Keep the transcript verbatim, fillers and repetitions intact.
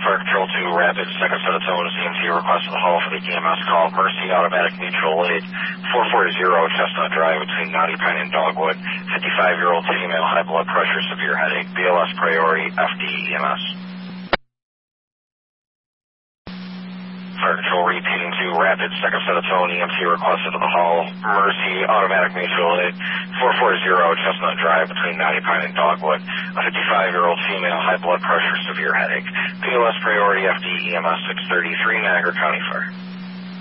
Fire Control two, Rapid, second set of tones, E M T request of the hall for the E M S call, Mercy Automatic Mutual Aid, four forty Chestnut Drive between Knotty Pine and Dogwood, fifty-five-year-old female, high blood pressure, severe headache, B L S priority, F D E M S. Fire Control repeating to Rapid, second set of tone, E M T requested to the hall, Mercy Automatic Mutual Aid, four forty Chestnut Drive between Knotty Pine and Dogwood, a fifty-five-year-old female, high blood pressure, severe headache, B L S priority, F D E M S six thirty-three, Niagara County Fire.